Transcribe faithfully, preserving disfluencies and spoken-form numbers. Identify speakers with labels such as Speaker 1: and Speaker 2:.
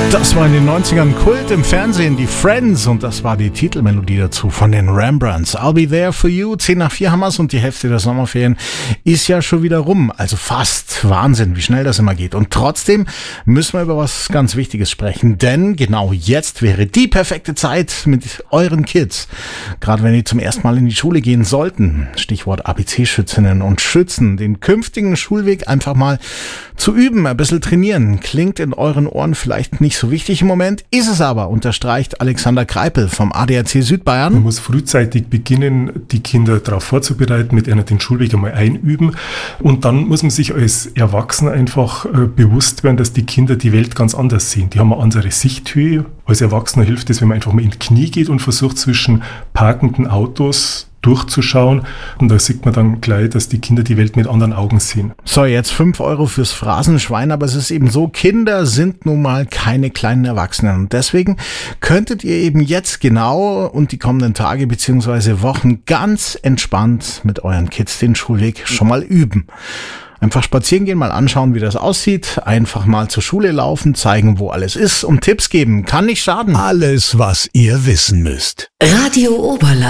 Speaker 1: Das war in den neunzigern Kult im Fernsehen, die Friends, und das war die Titelmelodie dazu von den Rembrandts. I'll be there for you, zehn nach vier Hammers, und die Hälfte der Sommerferien ist ja schon wieder rum, also fast. Wahnsinn, wie schnell das immer geht. Und trotzdem müssen wir über was ganz Wichtiges sprechen, denn genau jetzt wäre die perfekte Zeit mit euren Kids, gerade wenn die zum ersten Mal in die Schule gehen sollten, Stichwort A B C-Schützinnen und Schützen, den künftigen Schulweg einfach mal zu üben, ein bisschen trainieren. Klingt in euren Ohren vielleicht nicht so wichtig im Moment, ist es aber, unterstreicht Alexander Kreipel vom A D A C Südbayern.
Speaker 2: Man muss frühzeitig beginnen, die Kinder darauf vorzubereiten, mit ihnen den Schulweg einmal einüben. Und dann muss man sich als Erwachsener einfach äh, bewusst werden, dass die Kinder die Welt ganz anders sehen. Die haben eine andere Sichthöhe. Als Erwachsener hilft es, wenn man einfach mal in die Knie geht und versucht, zwischen parkenden Autos durchzuschauen, und da sieht man dann gleich, dass die Kinder die Welt mit anderen Augen sehen.
Speaker 1: So, jetzt fünf Euro fürs Phrasenschwein, aber es ist eben so, Kinder sind nun mal keine kleinen Erwachsenen, und deswegen könntet ihr eben jetzt genau und die kommenden Tage bzw. Wochen ganz entspannt mit euren Kids den Schulweg schon mal üben. Einfach spazieren gehen, mal anschauen, wie das aussieht, einfach mal zur Schule laufen, zeigen, wo alles ist und Tipps geben, kann nicht schaden.
Speaker 3: Alles, was ihr wissen müsst.
Speaker 4: Radio Oberland.